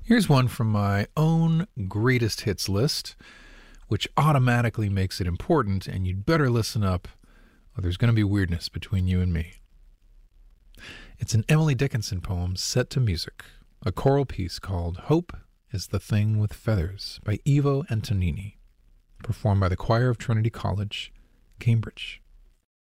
Here's one from my own greatest hits list, which automatically makes it important, and you'd better listen up, or there's going to be weirdness between you and me. It's an Emily Dickinson poem set to music, a choral piece called Hope is the Thing with Feathers by Ivo Antonini, performed by the choir of Trinity College, Cambridge.